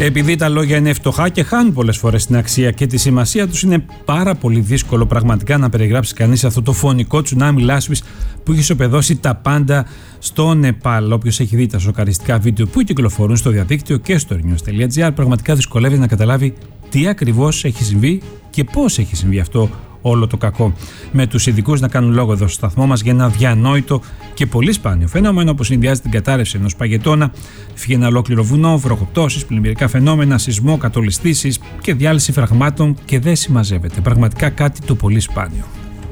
Επειδή τα λόγια είναι φτωχά και χάνουν πολλές φορές την αξία και τη σημασία τους, είναι πάρα πολύ δύσκολο πραγματικά να περιγράψει κανείς αυτό το φωνικό τσουνάμι λάσπης που έχει ισοπεδώσει τα πάντα στο Νεπάλ. Όποιος έχει δει τα σοκαριστικά βίντεο που κυκλοφορούν στο διαδίκτυο και στο news.gr, πραγματικά δυσκολεύει να καταλάβει τι ακριβώς έχει συμβεί και πώς έχει συμβεί αυτό όλο το κακό. Με τους ειδικούς να κάνουν λόγο εδώ στο σταθμό μας για ένα διανόητο και πολύ σπάνιο φαινόμενο που συνδυάζει την κατάρρευση ενός παγετώνα, φύγει ένα ολόκληρο βουνό, βροχοπτώσεις, πλημμυρικά φαινόμενα, σεισμό, κατολιστήσεις και διάλυση φραγμάτων και δεν συμμαζεύεται. Πραγματικά κάτι το πολύ σπάνιο.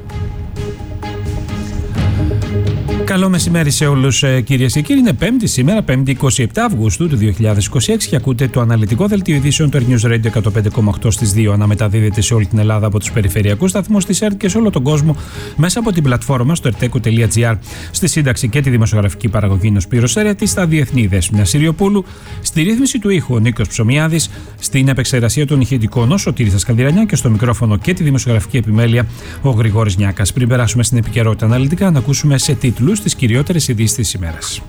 Καλό μεσημέρι σε όλους, κυρίες και κύριοι. Είναι Πέμπτη σήμερα, 5η 27 Αυγούστου του 2026 και ακούτε το αναλυτικό δελτίο ειδήσεων του News Radio 105,8 στις 2. Αναμεταδίδεται σε όλη την Ελλάδα από τους περιφερειακούς σταθμούς της ΕΡΤ και σε όλο τον κόσμο μέσα από την πλατφόρμα στο erteco.gr. Στη σύνταξη και τη δημοσιογραφική παραγωγή είναι ο Σπύρος Σέρετης, στα διεθνή Δέσποινα Συριοπούλου, στη ρύθμιση του ήχου ο Νίκος Ψωμιάδης, στην επεξεργασία των ηχητικών ο Σωτήρης Δασκαλδυρανιά και στο μικρόφωνο και τη δημοσιογραφική επιμέλεια ο Γρηγόρης Νιάκας. Πριν περάσουμε στην επικαιρότητα αναλυτικά, να ακούσουμε σε τίτλους τις κυριότερες ειδήσεις της ημέρας.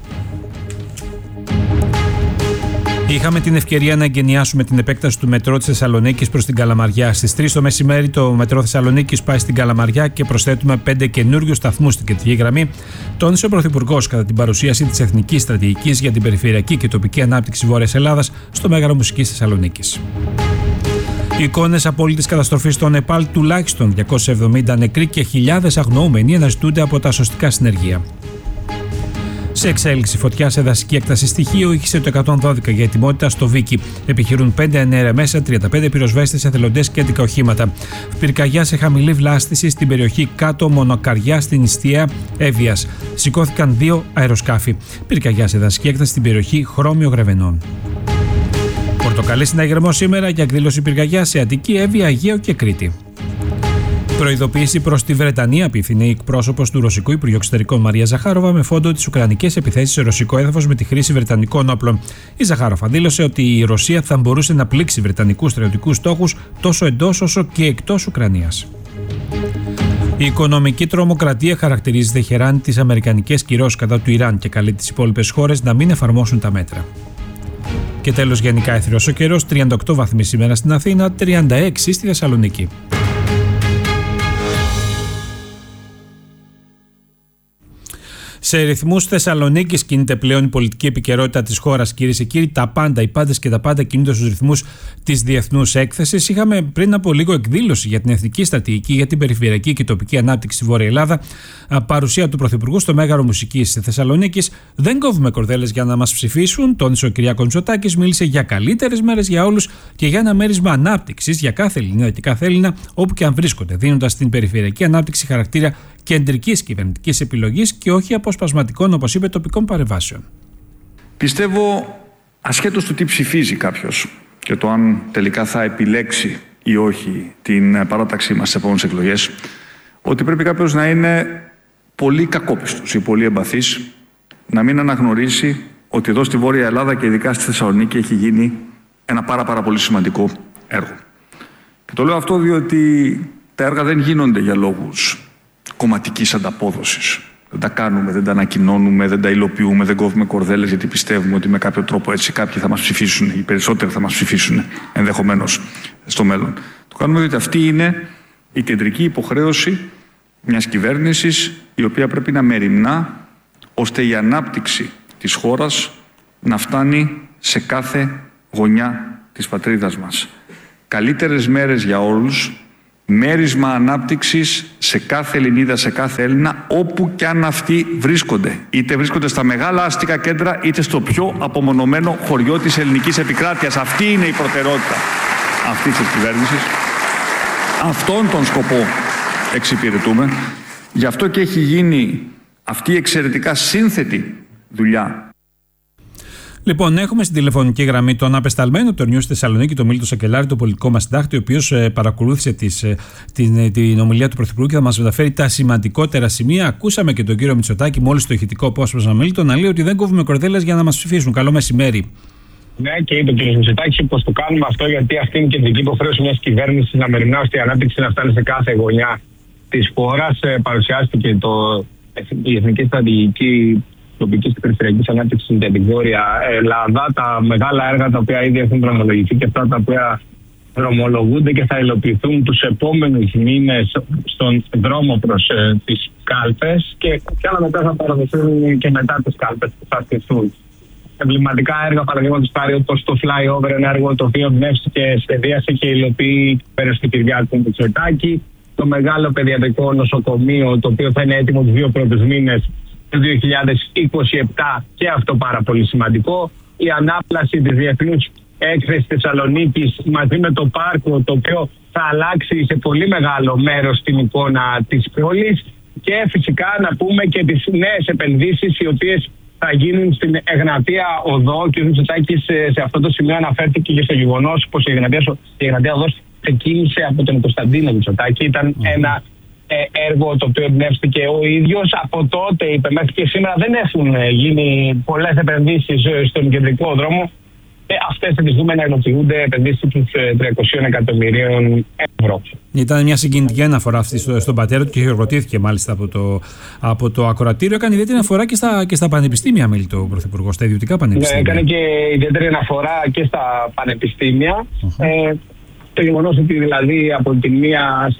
Είχαμε την ευκαιρία να εγκαινιάσουμε την επέκταση του μετρό της Θεσσαλονίκης προς την Καλαμαριά. Στις 3 το μεσημέρι το μετρό Θεσσαλονίκης πάει στην Καλαμαριά και προσθέτουμε 5 καινούριους σταθμούς στην κεντρική γραμμή, τόνισε ο Πρωθυπουργός κατά την παρουσίαση της Εθνικής Στρατηγικής για την Περιφερειακή και Τοπική Ανάπτυξη Βόρειας Ελλάδας στο Μέγαρο Μουσικής Θεσσαλονίκης. Εικόνες απόλυτης καταστροφής στο Νεπάλ, τουλάχιστον 270 νεκροί και χιλιάδες αγνοούμενοι αναζητούνται από τα σωστικά συνεργεία. Σε εξέλιξη, φωτιά σε δασική έκταση στοιχείο ήχησε το 112 για ετοιμότητα στο Βίκι. Επιχειρούν 5 εναέρια μέσα, 35 πυροσβέστες, εθελοντές και 11 οχήματα. Πυρκαγιά σε χαμηλή βλάστηση στην περιοχή Κάτω Μονοκαριά στην νηστεία Εύβοιας. Σηκώθηκαν 2 αεροσκάφη. Πυρκαγιά σε δασική έκταση στην περιοχή Χρώμιο Γρεβενών. Πορτοκαλί συναγερμό σήμερα για εκδήλωση πυρκαγιά σε Αττική, Εύβοια, Αιγαίο και Κρήτη. Προειδοποίηση προς τη Βρετανία απίθυνε η εκπρόσωπος του Ρωσικού Υπουργείου Εξωτερικών Μαρία Ζαχάροβα με φόντο τις ουκρανικές επιθέσεις σε ρωσικό έδαφος με τη χρήση βρετανικών όπλων. Η Ζαχάροβα δήλωσε ότι η Ρωσία θα μπορούσε να πλήξει βρετανικούς στρατιωτικούς στόχους τόσο εντός όσο και εκτός Ουκρανίας. Η οικονομική τρομοκρατία χαρακτηρίζει δεχεράν τις αμερικανικές κυρώσεις κατά του Ιράν και καλεί τις υπόλοιπες χώρες να μην εφαρμόσουν τα μέτρα. Και τέλος, γενικά έθριος ο καιρός, 38 βαθμοί σήμερα στην Αθήνα, 36 στη Θεσσαλονίκη. Σε ρυθμούς Θεσσαλονίκης κινείται πλέον η πολιτική επικαιρότητα της χώρας, κυρίες και κύριοι. Τα πάντα, οι πάντες και τα πάντα κινούνται στους ρυθμούς της διεθνούς έκθεσης. Είχαμε πριν από λίγο εκδήλωση για την Εθνική Στρατηγική για την Περιφερειακή και Τοπική Ανάπτυξη στη Βόρεια Ελλάδα. Παρουσία του Πρωθυπουργού στο Μέγαρο Μουσικής Θεσσαλονίκης. Δεν κόβουμε κορδέλες για να μας ψηφίσουν, τόνισε ο Κυριάκος Μητσοτάκης. Μίλησε για καλύτερες μέρες για όλους και για ένα μέρισμα ανάπτυξης για κάθε Ελληνίδα και κάθε Έλληνα όπου και αν βρίσκονται, δίνοντας την περιφερειακή ανάπτυξη χαρακτήρα κεντρικής κυβερνητικής επιλογής και όχι αποσπασματικών, όπως είπε, τοπικών παρεμβάσεων. Πιστεύω, ασχέτως του τι ψηφίζει κάποιος και το αν τελικά θα επιλέξει ή όχι την παράταξή μας στις επόμενες εκλογές, ότι πρέπει κάποιος να είναι πολύ κακόπιστος ή πολύ εμπαθής, να μην αναγνωρίσει ότι εδώ στη Βόρεια Ελλάδα και ειδικά στη Θεσσαλονίκη έχει γίνει ένα πάρα πολύ σημαντικό έργο. Και το λέω αυτό διότι τα έργα δεν γίνονται για λόγους κομματικής ανταπόδοσης. Δεν τα κάνουμε, δεν τα ανακοινώνουμε, δεν τα υλοποιούμε, δεν κόβουμε κορδέλες γιατί πιστεύουμε ότι με κάποιο τρόπο έτσι κάποιοι θα μας ψηφίσουν, οι περισσότεροι θα μας ψηφίσουν ενδεχομένως στο μέλλον. Το κάνουμε διότι αυτή είναι η κεντρική υποχρέωση μιας κυβέρνησης η οποία πρέπει να μεριμνά ώστε η ανάπτυξη της χώρας να φτάνει σε κάθε γωνιά της πατρίδας μας. Καλύτερες μέρες για όλους, μέρισμα ανάπτυξης σε κάθε Ελληνίδα, σε κάθε Έλληνα, όπου κι αν αυτοί βρίσκονται. Είτε βρίσκονται στα μεγάλα αστικά κέντρα, είτε στο πιο απομονωμένο χωριό της ελληνικής επικράτειας. Αυτή είναι η προτεραιότητα αυτής της κυβέρνησης. Αυτόν τον σκοπό εξυπηρετούμε. Γι' αυτό και έχει γίνει αυτή η εξαιρετικά σύνθετη δουλειά. Λοιπόν, έχουμε στην τηλεφωνική γραμμή τον απεσταλμένο του News Θεσσαλονίκη, τον Μίλτο Σακελάρη, τον πολιτικό μας συντάκτη, ο οποίος παρακολούθησε την ομιλία του Πρωθυπουργού και θα μας μεταφέρει τα σημαντικότερα σημεία. Ακούσαμε και τον κύριο Μητσοτάκη, μόλις το ηχητικό απόσπασμα Μίλτο, να λέει ότι δεν κόβουμε κορδέλες για να μας ψηφίσουν. Καλό μεσημέρι. Ναι, και είπε ο κ. Μητσοτάκης πως το κάνουμε αυτό γιατί αυτή είναι η κεντρική υποχρέωση μιας κυβέρνησης να μεριμνά ώστε η ανάπτυξη να φτάνει σε κάθε γωνιά της χώρας. Παρουσιάστηκε η Εθνική Στρατηγική τοπικής και περιφερειακής ανάπτυξης για την Βόρεια Ελλάδα. Τα μεγάλα έργα τα οποία ήδη έχουν δρομολογηθεί και αυτά τα οποία δρομολογούνται και θα υλοποιηθούν τους επόμενους μήνες στον δρόμο προς τις κάλπες και άλλα μετά θα παραδοθούν και μετά τις κάλπες που θα στηθούν. Εμβληματικά έργα, παραδείγματος χάρη, όπως το flyover, ένα έργο το οποίο εμπνεύστηκε, σχεδίασε και υλοποιεί η κυβέρνηση του Κυριάκου Μητσοτάκη. Το μεγάλο παιδιατρικό νοσοκομείο, το οποίο θα είναι έτοιμο τους 2 πρώτους μήνες του 2027, και αυτό πάρα πολύ σημαντικό. Η ανάπλαση της διεθνούς έκθεσης Θεσσαλονίκης μαζί με το πάρκο, το οποίο θα αλλάξει σε πολύ μεγάλο μέρος την εικόνα της πόλης. Και φυσικά να πούμε και τις νέες επενδύσεις οι οποίες θα γίνουν στην Εγνατία Οδό. Ο κ. Μητσοτάκης σε αυτό το σημείο αναφέρθηκε και στο γεγονός πως η Εγνατία Οδός ξεκίνησε από τον Κωνσταντίνο Μητσοτάκη. Ήταν ένα έργο το οποίο εμπνεύστηκε ο ίδιος. Από τότε, είπε, μέχρι και σήμερα δεν έχουν γίνει πολλές επενδύσεις στον κεντρικό δρόμο. Αυτές θα τις δούμε να υλοποιούνται επενδύσεις του 300 εκατομμυρίων ευρώ. Ήταν μια συγκινητική αναφορά αυτή στον πατέρα του και χειροκροτήθηκε μάλιστα από το ακροατήριο. Έκανε ιδιαίτερη αναφορά και στα πανεπιστήμια, μίλησε ο Πρωθυπουργός, στα ιδιωτικά πανεπιστήμια. Έκανε και ιδιαίτερη αναφορά και στα πανεπιστήμια. Το γεγονός ότι δηλαδή από τη μια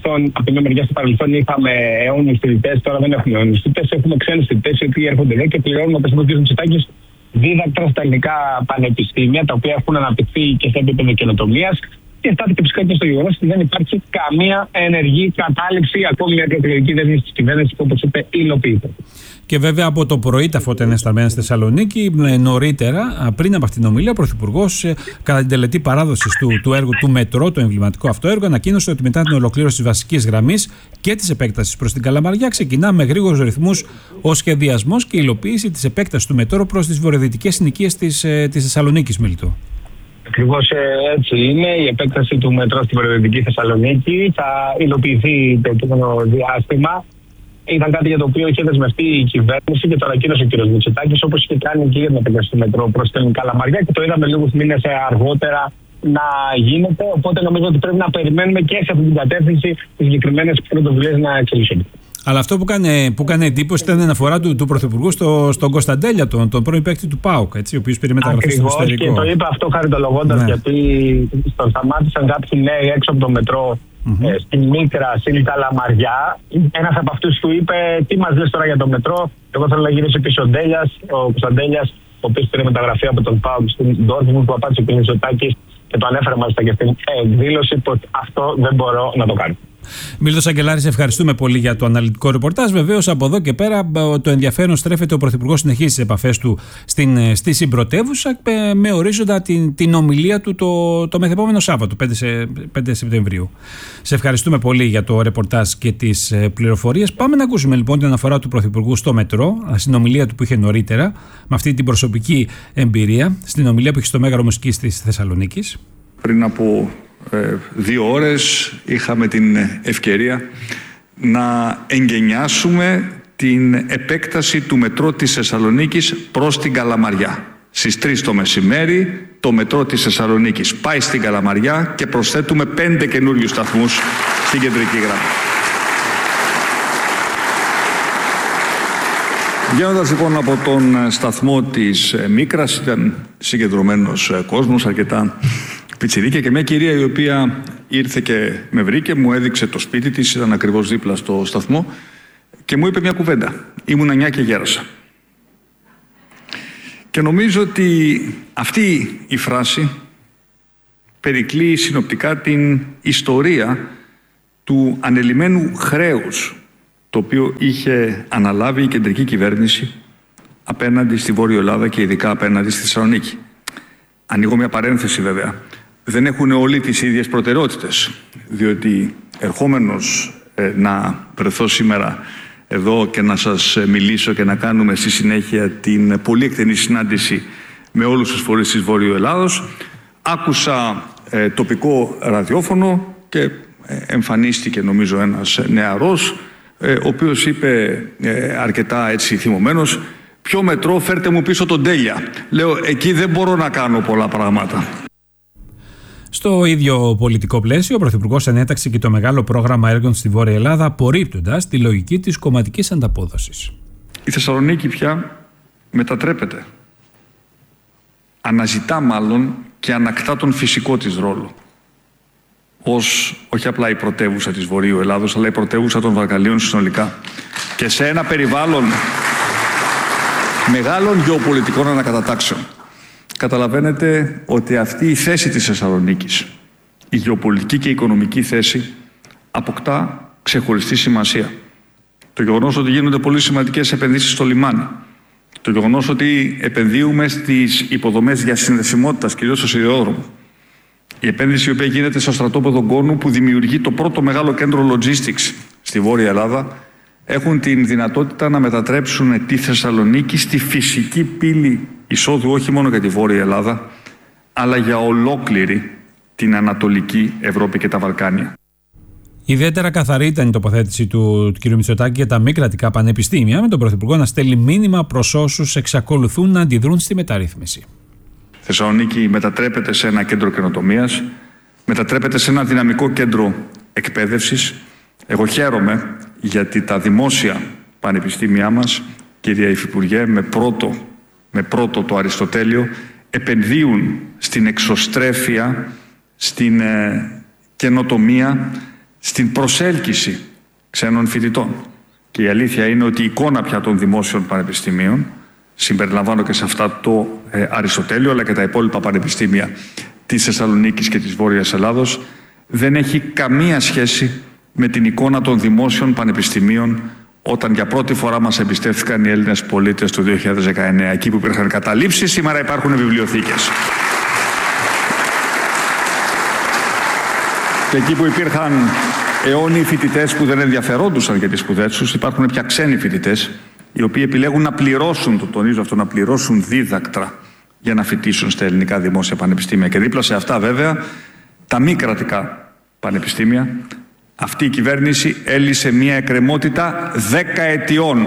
μεριά στο παρελθόν είχαμε αιώνιους φοιτητές, τώρα δεν έχουμε αιώνιους φοιτητές, έχουμε ξένους φοιτητές οι οποίοι έρχονται εδώ και πληρώνουν, όπως είπε ο κ. Μητσοτάκης, δίδακτρα στα ελληνικά πανεπιστήμια, τα οποία έχουν αναπτυχθεί και σε επίπεδο καινοτομίας. Και στάθηκε φυσικά και στο γεγονός ότι δεν υπάρχει καμία ενεργή κατάληξη, ακόμη μια κρατική δέσμευση της κυβέρνησης που, όπως είπε, υλοποιείται. Και βέβαια από το πρωί τα φώτα είναι σταμμένα στη Θεσσαλονίκη. Νωρίτερα, πριν από αυτήν την ομιλία, ο Πρωθυπουργός, κατά την τελετή παράδοση του έργου του μετρό, το εμβληματικό αυτό έργο, ανακοίνωσε ότι μετά την ολοκλήρωση της βασικής γραμμής και της επέκτασης προς την Καλαμαριά, ξεκινά με γρήγορους ρυθμούς ο σχεδιασμός και η υλοποίηση της επέκτασης του μετρό προς τις βορειοδυτικές συνοικίες της Θεσσαλονίκης, Μίλητο. Ακριβώς έτσι είναι. Η επέκταση του μετρό στη βορειοδυτική Θεσσαλονίκη θα υλοποιηθεί το επόμενο διάστημα. Ήταν κάτι για το οποίο είχε δεσμευτεί η κυβέρνηση και το ανακοίνωσε ο κ. Μητσοτάκης, όπως είχε κάνει και για την επέκταση του μετρό προς την Καλαμαριά, και το είδαμε λίγους μήνες αργότερα να γίνεται. Οπότε νομίζω ότι πρέπει να περιμένουμε και σε αυτή την κατεύθυνση τις συγκεκριμένες πρωτοβουλίες να εξελίσσονται. Αλλά αυτό που κάνει εντύπωση ήταν η αναφορά του Πρωθυπουργού στον Κωνσταντέλια, τον πρώην παίκτη του ΠΑΟΚ, ο οποίος πήρε μεταγραφή στο εξωτερικό. Και το είπε αυτό χαριτολογώντας, γιατί τον σταμάτησαν κάποιοι νέοι έξω από το μετρό στην Μίκρα, στην Καλαμαριά. Ένας από αυτούς του είπε: τι μας λες τώρα για το μετρό? Εγώ θέλω να γυρίσει πίσω ο Κωνσταντέλιας, ο οποίος πήρε μεταγραφή από τον ΠΑΟΚ στην Ντόρτμουντ, που απάντησε ο κ. Μητσοτάκης και το ανέφερε μάλιστα και στην εκδήλωση πως αυτό δεν μπορώ να το κάνω. Μίλητος Αγγελάρης, ευχαριστούμε πολύ για το αναλυτικό ρεπορτάζ. Βεβαίως, από εδώ και πέρα το ενδιαφέρον στρέφεται. Ο Πρωθυπουργός συνεχίζει τις επαφές του στη συμπρωτεύουσα με ορίζοντα την ομιλία του το μεθεπόμενο Σάββατο, 5 Σεπτεμβρίου. Σε ευχαριστούμε πολύ για το ρεπορτάζ και τις πληροφορίες. Πάμε να ακούσουμε λοιπόν την αναφορά του Πρωθυπουργού στο μετρό, στην ομιλία του που είχε νωρίτερα, με αυτή την προσωπική εμπειρία, στην ομιλία που είχε στο Μέγαρο Μουσικής της Θεσσαλονίκης. Πριν από 2 ώρες είχαμε την ευκαιρία να εγκαινιάσουμε την επέκταση του μετρό της Θεσσαλονίκης προς την Καλαμαριά. Στις 3 το μεσημέρι το μετρό της Θεσσαλονίκης πάει στην Καλαμαριά και προσθέτουμε 5 καινούριους σταθμούς στην κεντρική γραμμή. Βγαίνοντας λοιπόν από τον σταθμό της Μίκρας, ήταν συγκεντρωμένος κόσμος, αρκετά πιτσιρίκια, και μια κυρία η οποία ήρθε και με βρήκε, μου έδειξε το σπίτι της, ήταν ακριβώς δίπλα στο σταθμό, και μου είπε μια κουβέντα: ήμουν 9 και γέρασα. Και νομίζω ότι αυτή η φράση περικλεί συνοπτικά την ιστορία του ανελημμένου χρέους το οποίο είχε αναλάβει η κεντρική κυβέρνηση απέναντι στη Βόρεια Ελλάδα και ειδικά απέναντι στη Θεσσαλονίκη. Ανοίγω μια παρένθεση βέβαια. Δεν έχουν όλοι τις ίδιες προτεραιότητες, διότι ερχόμενος να βρεθώ σήμερα εδώ και να σας μιλήσω και να κάνουμε στη συνέχεια την πολύ εκτενή συνάντηση με όλους τους φορείς της Βόρειου Ελλάδος, άκουσα τοπικό ραδιόφωνο και εμφανίστηκε νομίζω ένας νεαρός, ο οποίος είπε αρκετά έτσι θυμωμένος: ποιο μετρό, φέρτε μου πίσω τον Τέλεια. Λέω, εκεί δεν μπορώ να κάνω πολλά πράγματα. Στο ίδιο πολιτικό πλαίσιο, ο Πρωθυπουργός ενέταξε και το μεγάλο πρόγραμμα έργων στη Βόρεια Ελλάδα, απορρίπτοντας τη λογική της κομματικής ανταπόδοσης. Η Θεσσαλονίκη πια μετατρέπεται. Αναζητά μάλλον και ανακτά τον φυσικό της ρόλο. Ως όχι απλά η πρωτεύουσα της Βορείου Ελλάδος, αλλά η πρωτεύουσα των Βαλκανίων συνολικά. Και σε ένα περιβάλλον μεγάλων γεωπολιτικών ανακατατάξεων. Καταλαβαίνετε ότι αυτή η θέση της Θεσσαλονίκης, η γεωπολιτική και η οικονομική θέση, αποκτά ξεχωριστή σημασία. Το γεγονός ότι γίνονται πολύ σημαντικές επενδύσεις στο λιμάνι, το γεγονός ότι επενδύουμε στις υποδομές διασυνδεσιμότητας, κυρίως στο σιδηρόδρομο, η επένδυση η οποία γίνεται στο στρατόπεδο Γκόνου που δημιουργεί το πρώτο μεγάλο κέντρο logistics στη Βόρεια Ελλάδα, έχουν την δυνατότητα να μετατρέψουν τη Θεσσαλονίκη στη φυσική πύλη εισόδου όχι μόνο για τη Βόρεια Ελλάδα, αλλά για ολόκληρη την Ανατολική Ευρώπη και τα Βαλκάνια. Ιδιαίτερα καθαρή ήταν η τοποθέτηση του κ. Μητσοτάκη για τα μη κρατικά πανεπιστήμια, με τον Πρωθυπουργό να στέλνει μήνυμα προς όσους εξακολουθούν να αντιδρούν στη μεταρρύθμιση. Θεσσαλονίκη μετατρέπεται σε ένα κέντρο καινοτομίας, μετατρέπεται σε ένα δυναμικό κέντρο εκπαίδευσης. Εγώ χαίρομαι γιατί τα δημόσια πανεπιστήμια μας, κυρία Υφυπουργέ, με πρώτο το Αριστοτέλειο, επενδύουν στην εξωστρέφεια, στην καινοτομία, στην προσέλκυση ξένων φοιτητών. Και η αλήθεια είναι ότι η εικόνα πια των δημόσιων πανεπιστημίων, συμπεριλαμβάνω και σε αυτά το Αριστοτέλειο, αλλά και τα υπόλοιπα πανεπιστήμια της Θεσσαλονίκης και της Βόρειας Ελλάδος, δεν έχει καμία σχέση με την εικόνα των δημόσιων πανεπιστημίων όταν για πρώτη φορά μας εμπιστεύτηκαν οι Έλληνες πολίτες το 2019. Εκεί που υπήρχαν καταλήψεις, σήμερα υπάρχουν βιβλιοθήκες. Και εκεί που υπήρχαν αιώνιοι φοιτητές που δεν ενδιαφερόντουσαν για τις σπουδές τους, υπάρχουν πια ξένοι φοιτητές, οι οποίοι επιλέγουν να πληρώσουν, το τονίζω αυτό, να πληρώσουν δίδακτρα για να φοιτήσουν στα ελληνικά δημόσια πανεπιστήμια. Και δίπλα σε αυτά, βέβαια, τα μη κρατικά πανεπιστήμια. Αυτή η κυβέρνηση έλυσε μια εκκρεμότητα 10 ετιών.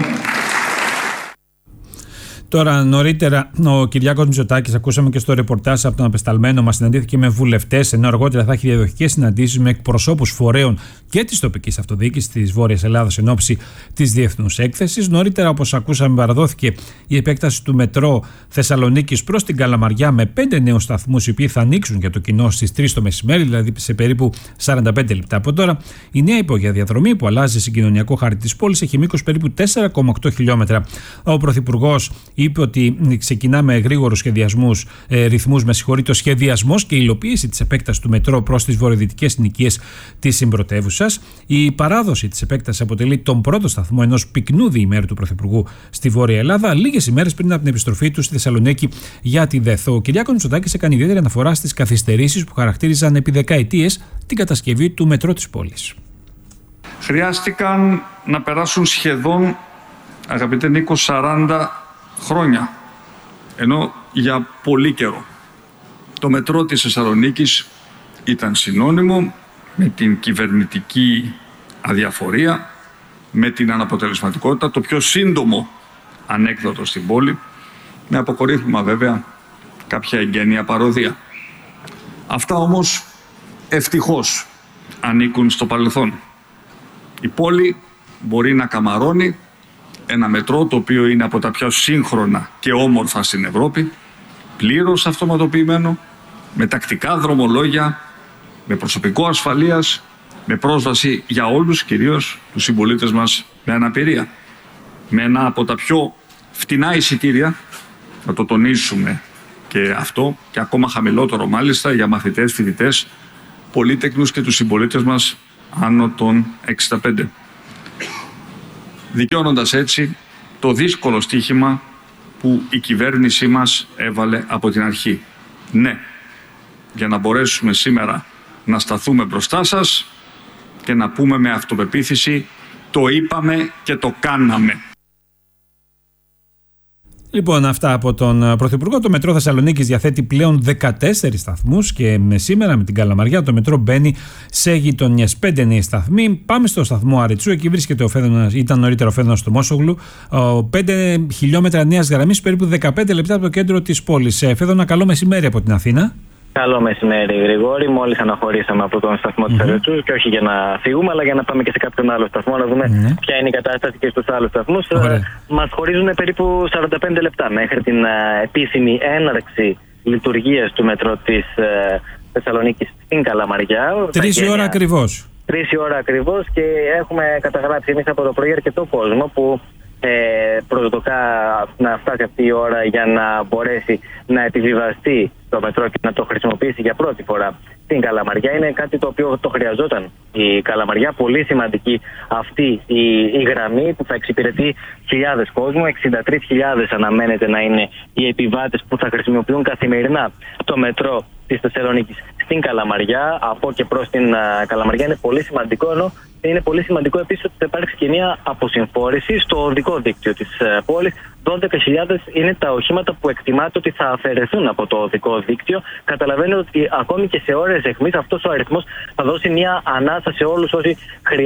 Τώρα, νωρίτερα, ο Κυριάκος Μητσοτάκης, ακούσαμε και στο ρεπορτάζ από τον απεσταλμένο μας, συναντήθηκε με βουλευτές, ενώ αργότερα θα έχει διαδοχικές συναντήσεις με εκπροσώπους φορέων και της τοπικής αυτοδιοίκησης της Βόρειας Ελλάδας εν ώψη της διεθνούς έκθεσης. Νωρίτερα, όπως ακούσαμε, παραδόθηκε η επέκταση του μετρό Θεσσαλονίκης προς την Καλαμαριά με 5 νέους σταθμούς, οι οποίοι θα ανοίξουν για το κοινό στις 3 το μεσημέρι, δηλαδή σε περίπου 45 λεπτά από τώρα. Η νέα υπόγεια διαδρομή που αλλάζει συγκοινωνιακό χάρτη της πόλης έχει μήκος περίπου 4,8 χιλιόμετρα. Ο Πρωθυπουργός είπε ότι ξεκινά με γρήγορους ρυθμούς, το σχεδιασμός και η υλοποίηση της επέκτασης του μετρό προς τις βορειοδυτικές συνοικίες της συμπρωτεύουσας. Η παράδοση της επέκτασης αποτελεί τον πρώτο σταθμό ενός πυκνού διημέρου του Πρωθυπουργού στη Βόρεια Ελλάδα, λίγες ημέρες πριν από την επιστροφή του στη Θεσσαλονίκη για τη ΔΕΘ. Ο Κυριάκος Μητσοτάκης έκανε ιδιαίτερη αναφορά στις καθυστερήσεις που χαρακτήριζαν επί δεκαετίες την κατασκευή του μετρό της πόλης. Χρειάστηκαν να περάσουν σχεδόν, αγαπητέ Νίκο, 40 χρόνια, ενώ για πολύ καιρό το μετρό της Θεσσαλονίκης ήταν συνώνυμο με την κυβερνητική αδιαφορία, με την αναποτελεσματικότητα, το πιο σύντομο ανέκδοτο στην πόλη, με αποκορύφωμα βέβαια κάποια εγγένεια παροδία. Αυτά όμως ευτυχώς ανήκουν στο παρελθόν. Η πόλη μπορεί να καμαρώνει ένα μετρό το οποίο είναι από τα πιο σύγχρονα και όμορφα στην Ευρώπη, πλήρως αυτοματοποιημένο, με τακτικά δρομολόγια, με προσωπικό ασφαλείας, με πρόσβαση για όλους, κυρίως τους συμπολίτες μας με αναπηρία. Με ένα από τα πιο φτηνά εισιτήρια, να το τονίσουμε και αυτό, και ακόμα χαμηλότερο μάλιστα για μαθητές, φοιτητές, πολύτεκνους και τους συμπολίτες μας άνω των 65. Δικαιώνοντας έτσι το δύσκολο στοίχημα που η κυβέρνησή μας έβαλε από την αρχή. Ναι, για να μπορέσουμε σήμερα να σταθούμε μπροστά σας και να πούμε με αυτοπεποίθηση το είπαμε και το κάναμε. Λοιπόν, αυτά από τον Πρωθυπουργό. Το μετρό Θεσσαλονίκης διαθέτει πλέον 14 σταθμούς και σήμερα με την Καλαμαριά το μετρό μπαίνει σε γειτονιές. 5 νέοι σταθμοί. Πάμε στο σταθμό Αριτσού. Εκεί βρίσκεται ήταν νωρίτερα ο Φέδωνας του Μόσογλου. 5 χιλιόμετρα νέας γραμμής, περίπου 15 λεπτά από το κέντρο της πόλης. Φέδωνα, καλό μεσημέρι από την Αθήνα. Καλό μεσημέρι, Γρηγόρη. Μόλις αναχωρήσαμε από τον σταθμό της Ερετρούς και όχι για να φύγουμε, αλλά για να πάμε και σε κάποιον άλλο σταθμό να δούμε ποια είναι η κατάσταση και στους άλλους σταθμούς. Μας χωρίζουν περίπου 45 λεπτά μέχρι την επίσημη έναρξη λειτουργίας του μετρό της Θεσσαλονίκης στην Καλαμαριά. 3 η ώρα ακριβώς. 3 η ώρα ακριβώς, και έχουμε καταγράψει εμείς από το πρωί αρκετό κόσμο που προσδοκά να φτάσει αυτή η ώρα για να μπορέσει να επιβιβαστεί το μετρό και να το χρησιμοποιήσει για πρώτη φορά στην Καλαμαριά. Είναι κάτι το οποίο το χρειαζόταν η Καλαμαριά. Πολύ σημαντική αυτή η γραμμή που θα εξυπηρετεί χιλιάδες κόσμου. 63.000 αναμένεται να είναι οι επιβάτες που θα χρησιμοποιούν καθημερινά το μετρό της Θεσσαλονίκης στην Καλαμαριά. Από και προς την Καλαμαριά είναι πολύ σημαντικό, ενώ είναι πολύ σημαντικό επίσης ότι θα υπάρξει και μια αποσυμφόρηση στο οδικό δίκτυο της πόλης. 12.000 είναι τα οχήματα που εκτιμάται ότι θα αφαιρεθούν από το οδικό δίκτυο. Καταλαβαίνετε ότι ακόμη και σε ώρες αιχμής αυτός ο αριθμός θα δώσει μια ανάσα σε όλους όσοι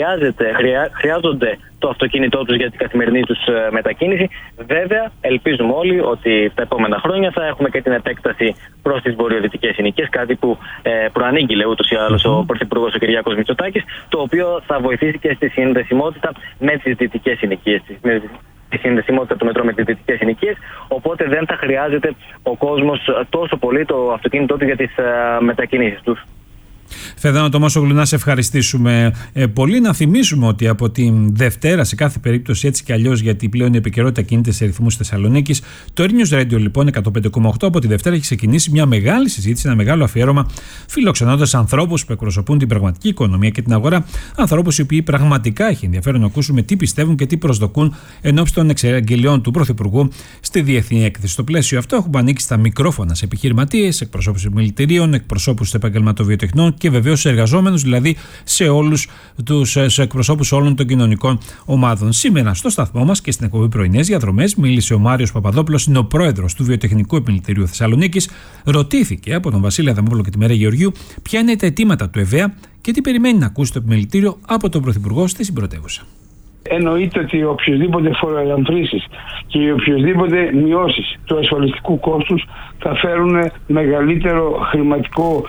χρειάζονται το αυτοκίνητό τους για την καθημερινή τους μετακίνηση. Βέβαια, ελπίζουμε όλοι ότι τα επόμενα χρόνια θα έχουμε και την επέκταση προς τις βορειοδυτικές συνοικίες, κάτι που προανήγγειλε ούτως ή άλλως ο Πρωθυπουργός ο Κυριάκος Μητσοτάκης, το οποίο θα βοηθήσει και στη συνδεσιμότητα με τις δυτικές συνοικίες, τη συνδεσιμότητα του μετρό με τις δυτικές συνοικίες, οπότε δεν θα χρειάζεται ο κόσμος τόσο πολύ το αυτοκίνητό του για τις μετακινήσεις τους. Φεδρώνο Τομάσογλου, να σε ευχαριστήσουμε πολύ. Να θυμίσουμε ότι από την Δευτέρα, σε κάθε περίπτωση έτσι κι αλλιώς, γιατί πλέον η επικαιρότητα κινείται σε ρυθμούς Θεσσαλονίκης, το News Radio λοιπόν 105,8 από τη Δευτέρα έχει ξεκινήσει μια μεγάλη συζήτηση, ένα μεγάλο αφιέρωμα, φιλοξενώντας ανθρώπους που εκπροσωπούν την πραγματική οικονομία και την αγορά. Ανθρώπους οι οποίοι πραγματικά έχει ενδιαφέρον να ακούσουμε τι πιστεύουν και τι προσδοκούν ενώπιση των εξαγγελιών του Πρωθυπουργού στη Διεθνή Έκθεση. Στο πλαίσιο αυτό έχουμε ανοίξει τα μικρόφωνα σε επιχειρηματίες, εκπροσώπους επιμελητηρίων, εκπροσώπους επαγγελματοβιοτεχνών και βεβαίως σε εργαζόμενους, δηλαδή σε όλους τους εκπροσώπους όλων των κοινωνικών ομάδων. Σήμερα στο σταθμό μας και στην εκπομπή Πρωινές Διαδρομές μίλησε ο Μάριος Παπαδόπουλος, είναι ο πρόεδρος του Βιοτεχνικού Επιμελητηρίου Θεσσαλονίκης. Ρωτήθηκε από τον Βασίλη Αδαμόπουλο και τη Μαρία Γεωργίου ποια είναι τα αιτήματα του ΕΒΕΑ και τι περιμένει να ακούσει το Επιμελητήριο από τον Πρωθυπουργό στη συμπρωτεύουσα. Εννοείται ότι οποιοσδήποτε φοροελαφρύνσεις και οποιοσδήποτε μειώσεις του ασφαλιστικού κόστους θα φέρουν μεγαλύτερο χρηματικό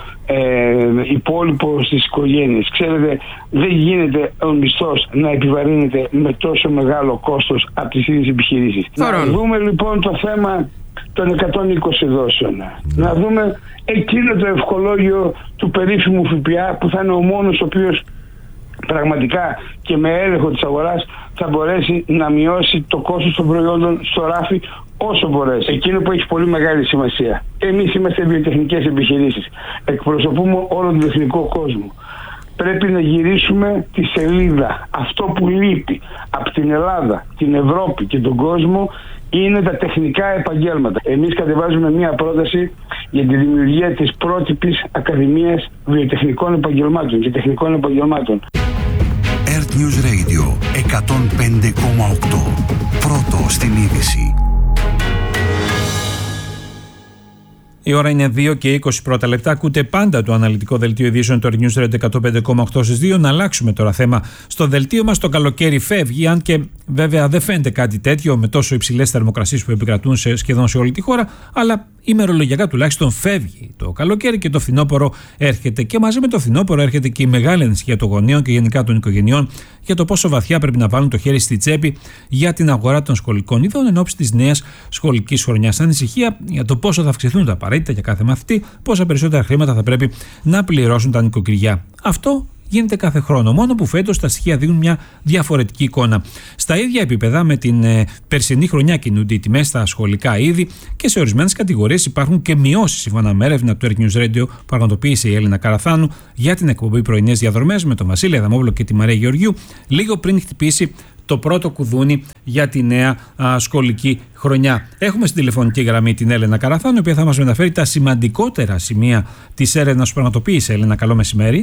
υπόλοιπο στις οικογένειες. Ξέρετε, δεν γίνεται ο μισθός να επιβαρύνεται με τόσο μεγάλο κόστος από τις ίδιες επιχειρήσεις. Να δούμε λοιπόν το θέμα των 120 δόσεων. Να δούμε εκείνο το ευχολόγιο του περίφημου ΦΠΑ που θα είναι ο μόνος ο οποίος πραγματικά και με έλεγχο της αγοράς θα μπορέσει να μειώσει το κόστος των προϊόντων στο ράφι όσο μπορέσει. Εκείνο που έχει πολύ μεγάλη σημασία. Εμείς είμαστε βιοτεχνικές επιχειρήσεις. Εκπροσωπούμε όλο τον εθνικό κόσμο. Πρέπει να γυρίσουμε τη σελίδα. Αυτό που λείπει από την Ελλάδα, την Ευρώπη και τον κόσμο είναι τα τεχνικά επαγγέλματα. Εμείς κατεβάζουμε μια πρόταση για τη δημιουργία της πρότυπης Ακαδημίας Βιοτεχνικών Επαγγελμάτων και Τεχνικών Επαγγελμάτων. Earth News Radio 105,8. Πρώτο στην είδηση. Η ώρα είναι 2 και 20 πρώτα λεπτά. Ακούτε πάντα το αναλυτικό δελτίο ειδήσεων του News Radio 105,8 στις 2. Να αλλάξουμε τώρα θέμα. Στο δελτίο μας το καλοκαίρι φεύγει, αν και βέβαια δεν φαίνεται κάτι τέτοιο με τόσο υψηλές θερμοκρασίες που επικρατούν σχεδόν σε όλη τη χώρα, αλλά ημερολογιακά τουλάχιστον φεύγει το καλοκαίρι και το φθινόπωρο έρχεται. Και μαζί με το φθινόπωρο έρχεται και η μεγάλη ανησυχία των γονέων και γενικά των οικογενειών για το πόσο βαθιά πρέπει να βάλουν το χέρι στη τσέπη για την αγορά των σχολικών ειδών ενόψει της νέας σχολικής χρονιάς. Ανησυχία για το πόσο θα αυξηθούν τα απαραίτητα για κάθε μαθητή, πόσα περισσότερα χρήματα θα πρέπει να πληρώσουν τα νοικοκυριά. Αυτό γίνεται κάθε χρόνο, μόνο που φέτος τα στοιχεία δίνουν μια διαφορετική εικόνα. Στα ίδια επίπεδα με την περσινή χρονιά κινούνται οι τιμές στα σχολικά είδη και σε ορισμένες κατηγορίες υπάρχουν και μειώσεις, σύμφωνα με έρευνα του Earth News Radio που πραγματοποίησε η Έλληνα Καραθάνου για την εκπομπή Πρωινές Διαδρομές με τον Βασίλη Αδαμόπουλο και τη Μαρία Γεωργίου, λίγο πριν χτυπήσει το πρώτο κουδούνι για τη νέα σχολική χρονιά. Έχουμε στην τηλεφωνική γραμμή την Έλενα Καραθάνου, η οποία θα μας μεταφέρει τα σημαντικότερα σημεία της έρευνας που πραγματοποίησε. Έλενα, καλό μεσημέρι.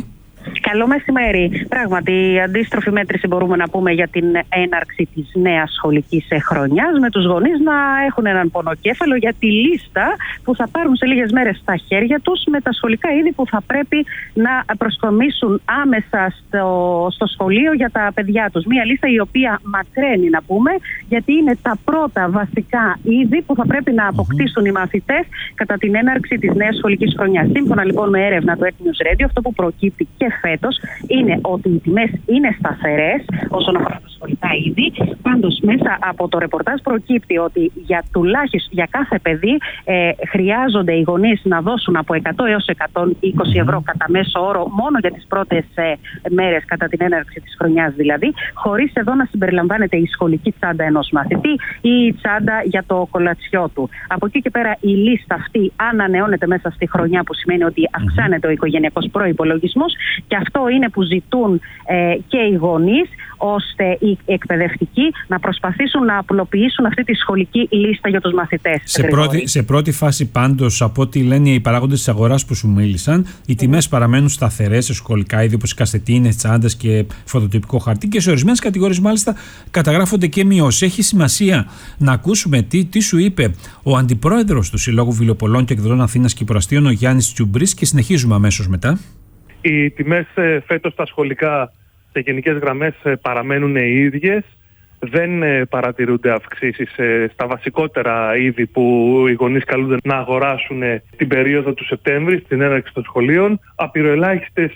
Καλό μεσημέρι. Πράγματι, η αντίστροφη μέτρηση μπορούμε να πούμε για την έναρξη της νέας σχολικής χρονιάς, με τους γονείς να έχουν έναν πονοκέφαλο για τη λίστα που θα πάρουν σε λίγες μέρες στα χέρια τους με τα σχολικά είδη που θα πρέπει να προσκομίσουν άμεσα στο σχολείο για τα παιδιά τους. Μία λίστα η οποία μακραίνει, να πούμε, γιατί είναι τα πρώτα βασικά είδη που θα πρέπει να αποκτήσουν οι μαθητές κατά την έναρξη της νέας σχολικής χρονιάς. Σύμφωνα λοιπόν με έρευνα του Earth News Radio, αυτό που προκύπτει και φέτος είναι ότι οι τιμές είναι σταθερές όσον αφορά τα σχολικά είδη. Πάντως, μέσα από το ρεπορτάζ προκύπτει ότι τουλάχιστον για κάθε παιδί χρειάζονται οι γονείς να δώσουν από 100 έως 120 ευρώ κατά μέσο όρο μόνο για τις πρώτες μέρες κατά την έναρξη της χρονιάς δηλαδή, χωρίς εδώ να συμπεριλαμβάνεται η σχολική τσάντα ενός μαθητή ή η τσάντα για το κολατσιό του. Από εκεί και πέρα η λίστα αυτή ανανεώνεται μέσα στη χρονιά, που σημαίνει ότι αυξάνεται ο οικογενειακός προϋπολογισμός, και αυτό είναι που ζητούν και οι γονείς, ώστε οι εκπαιδευτικοί να προσπαθήσουν να απλοποιήσουν αυτή τη σχολική λίστα για τους μαθητές. Σε πρώτη φάση πάντως, από ό,τι λένε οι παράγοντες της αγοράς που σου μίλησαν, οι τιμές παραμένουν σταθερές σε σχολικά είδη όπως οι κασετίνες, τσάντες και φωτοτυπικό χαρτί, και σε ορισμένες κατηγορίες μάλιστα καταγράφονται και μειώσεις. Έχει σημασία να ακούσουμε τι σου είπε ο αντιπρόεδρος του Συλλόγου Βιβλιοπωλών και Εκδοτών Αθήνας και Υποραστίων, ο Γιάννης Τσιουμπρής, και συνεχίζουμε αμέσως μετά. Οι τιμές φέτος στα σχολικά σε γενικές γραμμές παραμένουν οι ίδιες. Δεν παρατηρούνται αυξήσεις στα βασικότερα είδη που οι γονείς καλούνται να αγοράσουν την περίοδο του Σεπτέμβρη, στην έναρξη των σχολείων. Απειροελάχιστες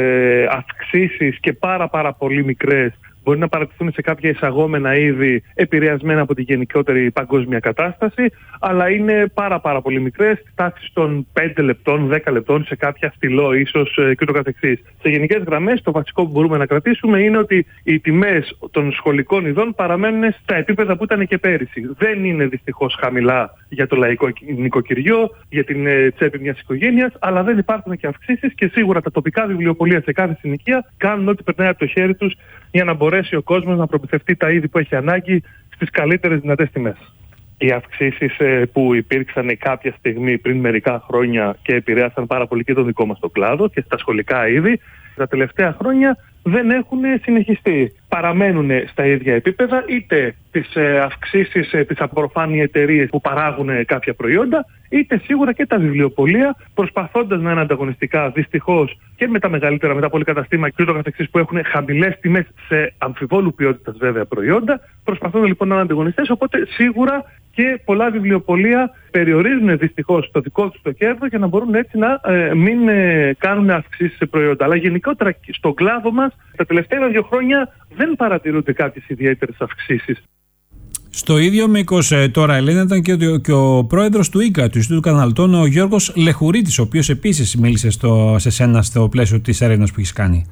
αυξήσεις και πάρα πολύ μικρές μπορεί να παρατηθούν σε κάποια εισαγόμενα είδη επηρεασμένα από τη γενικότερη παγκόσμια κατάσταση, αλλά είναι πάρα πολύ μικρές, τάξεις των 5 λεπτών, 10 λεπτών, σε κάποια στυλό ίσως και ούτω καθεξής. Σε γενικές γραμμές, το βασικό που μπορούμε να κρατήσουμε είναι ότι οι τιμές των σχολικών ειδών παραμένουν στα επίπεδα που ήταν και πέρυσι. Δεν είναι δυστυχώς χαμηλά για το λαϊκό νοικοκυριό, για την τσέπη μιας οικογένειας, αλλά δεν υπάρχουν και αυξήσεις, και σίγουρα τα τοπικά βιβλιοπωλεία σε κάθε συνοικία κάνουν ό,τι περνάει από το χέρι τους για να μπορέσει ο κόσμος να προμηθευτεί τα είδη που έχει ανάγκη στις καλύτερες δυνατές τιμές. Οι αυξήσεις που υπήρξαν κάποια στιγμή πριν μερικά χρόνια και επηρέασαν πάρα πολύ και τον δικό μας το κλάδο και στα σχολικά είδη, τα τελευταία χρόνια δεν έχουν συνεχιστεί. Παραμένουν στα ίδια επίπεδα, είτε τις αυξήσεις τις απορροφάνει οι εταιρείες που παράγουν κάποια προϊόντα, είτε σίγουρα και τα βιβλιοπωλεία, προσπαθώντας να είναι ανταγωνιστικά, δυστυχώς, και με τα μεγαλύτερα, με τα πολυκαταστήματα και ούτω καθεξής, που έχουν χαμηλές τιμές σε αμφιβόλου ποιότητας βέβαια προϊόντα, προσπαθούν λοιπόν να είναι ανταγωνιστές, οπότε σίγουρα και πολλά βιβλιοπωλεία περιορίζουν δυστυχώς το δικό τους το κέρδος για να μπορούν έτσι να μην κάνουν αυξήσεις σε προϊόντα. Αλλά γενικότερα στον κλάδο μας τα τελευταία 2 χρόνια δεν παρατηρούνται κάποιες ιδιαίτερες αυξήσεις. Στο ίδιο μήκος τώρα, Ελένα, ήταν και ο πρόεδρος του ΙΚΑ, του Ινστιτούτου Καταναλωτών, ο Γιώργος Λεχουρίτης, ο οποίος επίσης μίλησε σε σένα στο πλαίσιο της έρευνας που έχεις κάνει.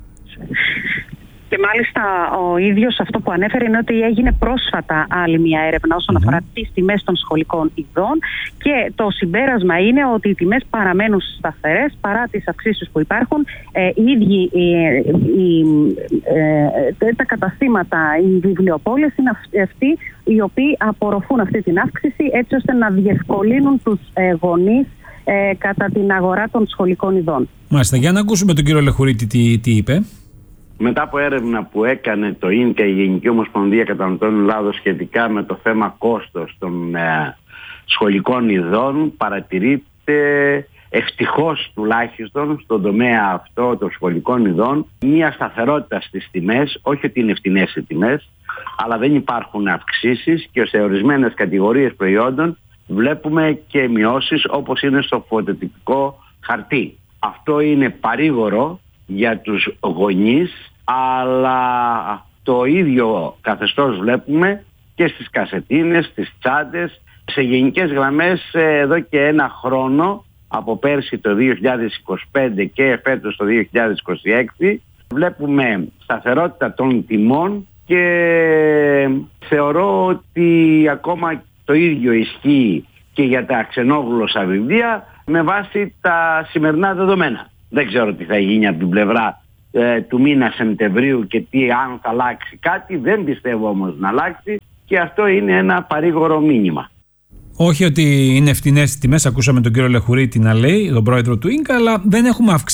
Και μάλιστα ο ίδιος αυτό που ανέφερε είναι ότι έγινε πρόσφατα άλλη μια έρευνα όσον αφορά τις τιμές των σχολικών ειδών, και το συμπέρασμα είναι ότι οι τιμές παραμένουν σταθερές παρά τις αυξήσεις που υπάρχουν. Οι ίδιοι τα καταστήματα, οι βιβλιοπόλες είναι αυτοί οι οποίοι απορροφούν αυτή την αύξηση, έτσι ώστε να διευκολύνουν τους γονείς κατά την αγορά των σχολικών ειδών. Μάλιστα, για να ακούσουμε τον κύριο Λεχουρίτη τι είπε. Μετά από έρευνα που έκανε το ΙΝΚΑ, η Γενική Ομοσπονδία Καταναλωτών Ελλάδος, σχετικά με το θέμα κόστος των σχολικών ειδών, παρατηρείται ευτυχώς τουλάχιστον στον τομέα αυτό των σχολικών ειδών μια σταθερότητα στις τιμές, όχι ότι είναι φτηνές οι τιμές, αλλά δεν υπάρχουν αυξήσεις, και σε ορισμένες κατηγορίες προϊόντων βλέπουμε και μειώσεις, όπως είναι στο φωτοτυπικό χαρτί. Αυτό είναι παρήγορο για τους γονείς, αλλά το ίδιο καθεστώς βλέπουμε και στις κασετίνες, στις τσάντες. Σε γενικές γραμμές εδώ και 1 χρόνο, από πέρσι το 2025 και φέτος το 2026, βλέπουμε σταθερότητα των τιμών, και θεωρώ ότι ακόμα το ίδιο ισχύει και για τα ξενόγλωσσα βιβλία με βάση τα σημερινά δεδομένα. Δεν ξέρω τι θα γίνει από την πλευρά του μήνα Σεπτεμβρίου και αν θα αλλάξει κάτι. Δεν πιστεύω όμως να αλλάξει, και αυτό είναι ένα παρήγορο μήνυμα. Όχι ότι είναι φτηνές τιμές, ακούσαμε τον κύριο Λεχουρίτη να λέει, τον πρόεδρο του ΙΝΚΑ, αλλά δεν έχουμε αυξήσει